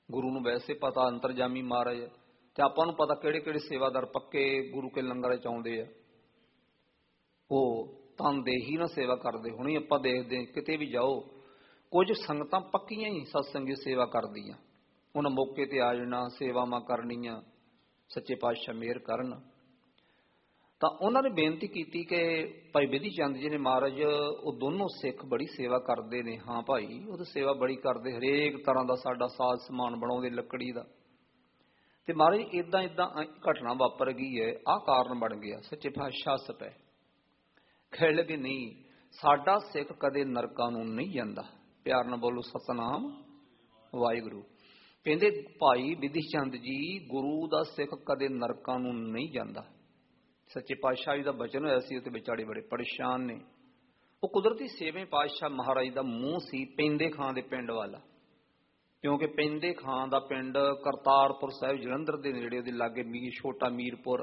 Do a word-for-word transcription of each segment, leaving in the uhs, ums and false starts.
गुरु नूं वैसे पता अंतरजामी महाराज, ते आपां नूं पता किहड़े किहड़े सेवादार पक्के गुरु के लंगर च आउंदे आ, वो तनदेही नाल सेवा करदे। हुणे आपां देखदे किते भी जाओ कुछ संगतां पक्कीआं ही सत्संगी सेवा करदियां, उन्हां मौके ते आ जाना, सेवावां करनियां, सच्चे पातशाह मेहर करन। ਤਾਂ ਉਹਨਾਂ ਨੇ ਬੇਨਤੀ ਕੀਤੀ ਕਿ ਭਾਈ ਬਿਧੀ ਚੰਦ ਜੀ ਨੇ ਮਹਾਰਾਜ ਉਹ ਦੋਨੋਂ ਸਿੱਖ ਬੜੀ ਸੇਵਾ ਕਰਦੇ ਨੇ। ਹਾਂ ਭਾਈ, ਉਹ ਤਾਂ ਸੇਵਾ ਬੜੀ ਕਰਦੇ, ਹਰੇਕ ਤਰ੍ਹਾਂ ਦਾ ਸਾਡਾ ਸਾਜ਼ ਸਮਾਨ ਬਣਾਉਂਦੇ ਲੱਕੜੀ ਦਾ। ਤੇ ਮਹਾਰਾਜ ਇਦਾਂ ਇਦਾਂ ਘਟਨਾ ਵਾਪਰ ਗਈ ਹੈ, ਆਹ ਕਾਰਨ ਬਣ ਗਿਆ। ਸੱਚੇ ਪਾਤਸ਼ਾਹ ਸਪੈ ਕਹਿ ਲਗੇ ਨਹੀਂ, ਸਾਡਾ ਸਿੱਖ ਕਦੇ ਨਰਕਾਂ ਨੂੰ ਨਹੀਂ ਜਾਂਦਾ। ਪਿਆਰ ਨਾਲ ਬੋਲੋ ਸਤਨਾਮ ਵਾਹਿਗੁਰੂ। ਕਹਿੰਦੇ ਭਾਈ ਬਿਧੀ ਚੰਦ ਜੀ, ਗੁਰੂ ਦਾ ਸਿੱਖ ਕਦੇ ਨਰਕਾਂ ਨੂੰ ਨਹੀਂ ਜਾਂਦਾ। सच्चे पातशाह जी का बचन होया सी, ते बेचारे बड़े परेशान ने। वो कुदरती छेवें पातशाह महाराज का मूँह सी पैंदे खां दे पिंड वाला, क्योंकि पैंदे खां दा पिंड करतारपुर साहिब जलंधर दे नेड़े दे लागे मीर छोटा मीरपुर।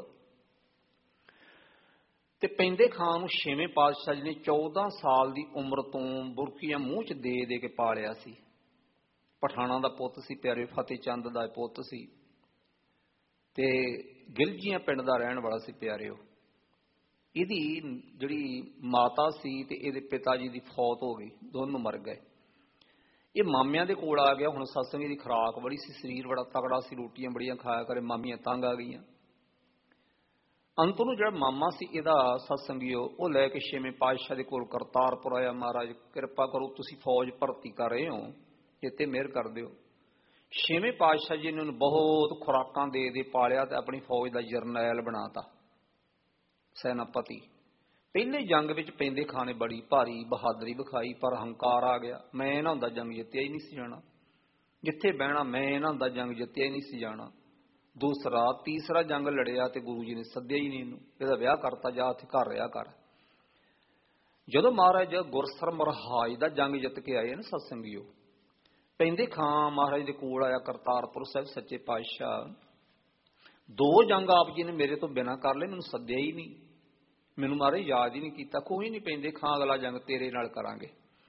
ते पैंदे खां नूं छेवें पातशाह जी ने चौदह साल की उम्र तो बुरकियां मूँह च दे दे के पालिया सी। पठाणा दा पुੱਤ सी, प्यारे फतेह चंद दा पुੱਤ सी, ते गिलजियां पिंड का रहन वाला सी प्यारिओ। इहदी जिहड़ी माता सी ते इहदे पिता जी की फौत हो गई, दोनों मर गए। ये मामियां दे कोल आ गया। हुण सत्संगी की खुराक बड़ी सी, शरीर बड़ा तगड़ा सी, रोटियां बड़ियां खाया करे, मामियां तंग आ गईयां। अंत नूं जिहड़ा मामा सी इहदा सत्संगीओ वो लैके छेवें पातशाह दे कोल करतारपुर आया। महाराज किरपा करो, तुसीं फौज भर्ती कर रहे हो, इत्ते मेहर कर दिओ। छेवें पातशाह जी ने उन्हें बहुत खुराकां दे दे पालिया ते अपनी फौज का जरनैल बनाता, सैनापति। पहले जंग विच पैंदे खां ने बड़ी भारी बहादरी विखाई, पर हंकार आ गया। मैं इन्हां दा जंग जित्तिया ही नहीं सी जाना, जिथे बहना मैं इन्हां दा जंग जित्तिया ही नहीं सी जाना। दूसरा तीसरा जंग लड़िया ते गुरु जी ने सद्दिया ही नहीं, इहनूं इहदा विआह करता, जा इत्थे घर रहा कर। जदों महाराज गुरसर मरहाज दा जंग जित के आए ना सत्संगीओ, पैंदे खां महाराज दे कोल आया करतारपुर साहिब। सच्चे पातशाह, दो जंग आप जी ने मेरे तो बिना कर ले, मैनूं सद्दिया ही नहीं, मैनूं महाराज याद ही नहीं किया। कोई नहीं पैंदे खां, अगला जंग तेरे नाल करांगे।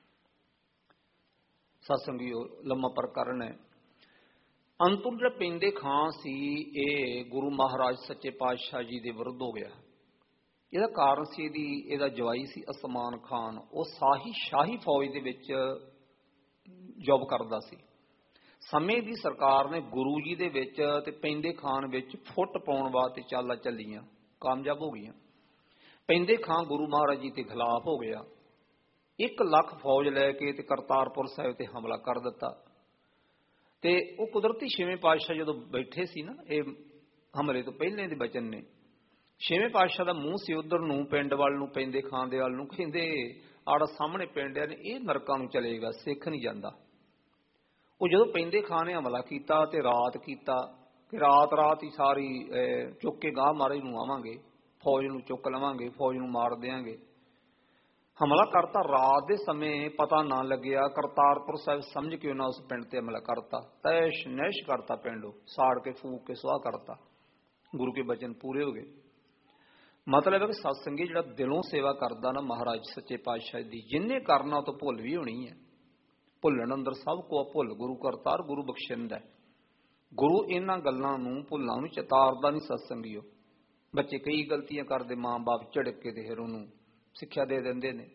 सत्संगीओ लम्मा प्रकरण है। अंतुर जिहड़ा पैंदे खां सी, ये गुरु महाराज सच्चे पातशाह जी दे विरुद्ध हो गया। ਇਹਦਾ ਕਾਰਨ ਸੀ ਇਹਦੀ ਇਹਦਾ ਜਵਾਈ ਸੀ ਅਸਮਾਨ ਖਾਨ, ਉਹ ਸਾਹੀ ਸ਼ਾਹੀ ਫੌਜ ਦੇ ਵਿੱਚ ਜੌਬ ਕਰਦਾ ਸੀ। ਸਮੇਂ ਦੀ ਸਰਕਾਰ ਨੇ ਗੁਰੂ ਜੀ ਦੇ ਵਿੱਚ ਤੇ ਪੈਂਦੇ ਖਾਨ ਵਿੱਚ ਫੁੱਟ ਪਾਉਣ ਵਾਸਤੇ ਚਾਲਾਂ ਚੱਲੀਆਂ, ਕਾਮਯਾਬ ਹੋ ਗਈਆਂ। ਪੈਂਦੇ ਖਾਂ ਗੁਰੂ ਮਹਾਰਾਜ ਜੀ ਦੇ ਖਿਲਾਫ ਹੋ ਗਿਆ। ਇੱਕ ਲੱਖ ਫੌਜ ਲੈ ਕੇ ਤੇ ਕਰਤਾਰਪੁਰ ਸਾਹਿਬ ਤੇ ਹਮਲਾ ਕਰ ਦਿੱਤਾ। ਤੇ ਉਹ ਕੁਦਰਤੀ ਛੇਵੇਂ ਪਾਤਸ਼ਾਹ ਜਦੋਂ ਬੈਠੇ ਸੀ ਨਾ, ਇਹ ਹਮਲੇ ਤੋਂ ਪਹਿਲੇ ਦੇ ਬਚਨ ਨੇ। ਛੇਵੇਂ ਪਾਤਸ਼ਾਹ ਦਾ ਮੂੰਹ ਸੀ ਉਧਰ ਨੂੰ, ਪਿੰਡ ਵੱਲ ਨੂੰ, ਪੈਂਦੇ ਖਾਂ ਦੇ ਵੱਲ ਨੂੰ। ਕਹਿੰਦੇ ਆੜਾ ਸਾਹਮਣੇ ਪਿੰਡ ਆ ਨੇ, ਇਹ ਨਰਕਾਂ ਨੂੰ ਚਲੇਗਾ, ਸਿੱਖ ਨਹੀਂ ਜਾਂਦਾ। ਉਹ ਜਦੋਂ ਪੈਂਦੇ ਖਾਂ ਨੇ ਹਮਲਾ ਕੀਤਾ ਤੇ ਰਾਤ ਕੀਤਾ ਕਿ ਰਾਤ ਰਾਤ ਹੀ ਸਾਰੀ ਚੁੱਕ ਕੇ ਗਾਹ ਮਹਾਰਾਜ ਨੂੰ ਆਵਾਂਗੇ, ਫੌਜ ਨੂੰ ਚੁੱਕ ਲਵਾਂਗੇ, ਫੌਜ ਨੂੰ ਮਾਰ ਦਿਆਂਗੇ। ਹਮਲਾ ਕਰਤਾ ਰਾਤ ਦੇ ਸਮੇਂ, ਪਤਾ ਨਾ ਲੱਗਿਆ। ਕਰਤਾਰਪੁਰ ਸਾਹਿਬ ਸਮਝ ਕੇ ਉਹਨਾਂ ਉਸ ਪਿੰਡ ਤੇ ਹਮਲਾ ਕਰਤਾ, ਤੈਸ਼ ਨੈਸ਼ ਕਰਤਾ, ਪਿੰਡ ਸਾੜ ਕੇ ਫੂਕ ਕੇ ਸੁਆਹ ਕਰਤਾ। ਗੁਰੂ ਕੇ ਬਚਨ ਪੂਰੇ ਹੋ ਗਏ। ਮਤਲਬ ਹੈ ਕਿ ਸਤਸੰਗੀ ਜਿਹੜਾ ਦਿਲੋਂ ਸੇਵਾ ਕਰਦਾ ਨਾ ਮਹਾਰਾਜ ਸੱਚੇ ਪਾਤਸ਼ਾਹ ਦੀ, ਜਿੰਨੇ ਕਰਨਾ ਉਹ ਤਾਂ ਭੁੱਲ ਵੀ ਹੋਣੀ ਹੈ। ਭੁੱਲਣ ਅੰਦਰ ਸਭ ਕੋ ਭੁੱਲ ਗੁਰੂ ਕਰਤਾਰ, ਗੁਰੂ ਬਖਸ਼ਿੰਦਾ। ਗੁਰੂ ਇਹਨਾਂ ਗੱਲਾਂ ਨੂੰ ਭੁੱਲਾਂ ਨੂੰ ਚਿਤਾਰਦਾ ਨਹੀਂ ਸਤਸੰਗੀਓ। ਬੱਚੇ ਕਈ ਗਲਤੀਆਂ ਕਰਦੇ, ਮਾਂ ਬਾਪ ਝਿੜਕ ਕੇ ਤੇ ਫਿਰ ਉਹਨੂੰ ਸਿੱਖਿਆ ਦੇ ਦਿੰਦੇ ਨੇ।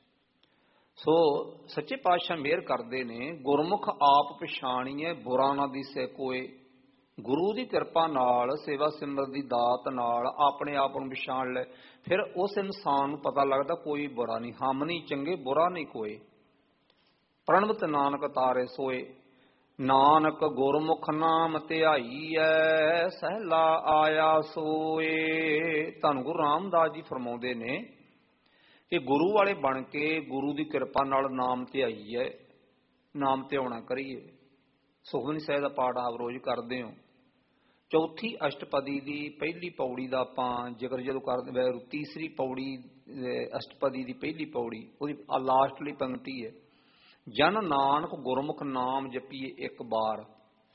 ਸੋ ਸੱਚੇ ਪਾਤਸ਼ਾਹ ਮਿਹਰ ਕਰਦੇ ਨੇ, ਗੁਰਮੁਖ ਆਪ ਪਛਾਣੀਏ ਬੁਰਾ ਨਾ ਦਿਸੇ ਕੋਏ। ਗੁਰੂ ਦੀ ਕਿਰਪਾ ਨਾਲ, ਸੇਵਾ ਸਿਮਰਤ ਦੀ ਦਾਤ ਨਾਲ ਆਪਣੇ ਆਪ ਨੂੰ ਪਛਾਣ ਲੈ, ਫਿਰ ਉਸ ਇਨਸਾਨ ਨੂੰ ਪਤਾ ਲੱਗਦਾ ਕੋਈ ਬੁਰਾ ਨਹੀਂ, ਹਮ ਨਹੀਂ ਚੰਗੇ ਬੁਰਾ ਨਹੀਂ ਕੋਏ। ਪ੍ਰਣਵਤ ਨਾਨਕ ਤਾਰੇ ਸੋਏ, ਨਾਨਕ ਗੁਰਮੁਖ ਨਾਮ ਧਿਆਈਐ, ਸਹਿਲਾ ਆਇਆ ਸੋਏ। ਧੰਨ ਗੁਰੂ ਰਾਮਦਾਸ ਜੀ ਫਰਮਾਉਂਦੇ ਨੇ ਕਿ ਗੁਰੂ ਵਾਲੇ ਬਣ ਕੇ ਗੁਰੂ ਦੀ ਕਿਰਪਾ ਨਾਲ ਨਾਮ ਧਿਆਈਏ, ਨਾਮ ਧਿਆਉਣਾ ਕਰੀਏ। ਸੁਖਮਨੀ ਸਾਹਿਬ ਦਾ ਪਾਠ ਆਪ ਰੋਜ਼ ਕਰਦੇ ਹੋ। ਚੌਥੀ ਅਸ਼ਟਪਦੀ ਦੀ ਪਹਿਲੀ ਪੌੜੀ ਦਾ ਆਪਾਂ ਜ਼ਿਕਰ ਜਦੋਂ ਕਰਦੇ, ਤੀਸਰੀ ਪੌੜੀ ਅਸ਼ਟਪਦੀ ਦੀ ਪਹਿਲੀ ਪੌੜੀ, ਉਹਦੀ ਲਾਸਟਲੀ ਪੰਕਤੀ ਹੈ, ਜਨ ਨਾਨਕ ਗੁਰਮੁਖ ਨਾਮ ਜਪੀਏ ਇੱਕ ਬਾਰ।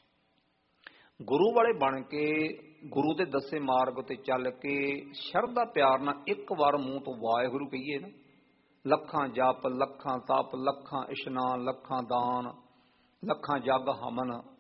ਗੁਰੂ ਵਾਲੇ ਬਣ ਕੇ ਗੁਰੂ ਦੇ ਦੱਸੇ ਮਾਰਗ ਤੇ ਚੱਲ ਕੇ ਸ਼ਰਧਾ ਪਿਆਰ ਨਾਲ ਇੱਕ ਵਾਰ ਮੂੰਹ ਤੋਂ ਵਾਹਿਗੁਰੂ ਕਹੀਏ ਨਾ, ਲੱਖਾਂ ਜਪ, ਲੱਖਾਂ ਤਪ, ਲੱਖਾਂ ਇਸ਼ਨਾਨ, ਲੱਖਾਂ ਦਾਨ, ਲੱਖਾਂ ਜਗ ਹਮਨ,